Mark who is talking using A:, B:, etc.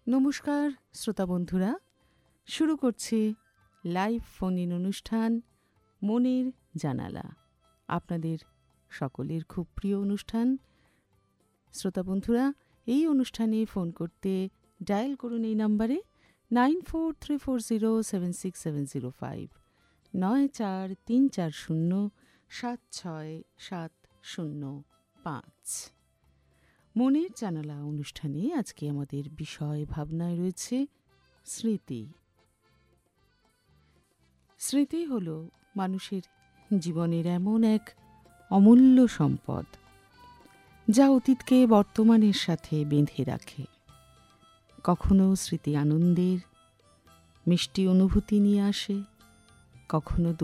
A: নমস্কার শ্রোতা বন্ধুরা, শুরু করছি লাইভ ফোন ইন অনুষ্ঠান মনের জানালা। আপনাদের সকলের খুব প্রিয় অনুষ্ঠান। শ্রোতা বন্ধুরা, এই অনুষ্ঠানে ফোন করতে ডায়াল করুন এই নাম্বারে 9434076705, 9434076705। মনের জানালা অনুষ্ঠানে আজকে আমাদের বিষয় ভাবনায় রয়েছে স্মৃতি। স্মৃতি হলো মানুষের জীবনের এমন এক অমূল্য সম্পদ যা অতীতকে বর্তমানের সাথে বেঁধে রাখে। কখনো স্মৃতি আনন্দের মিষ্টি অনুভূতি নিয়ে আসে, কখনো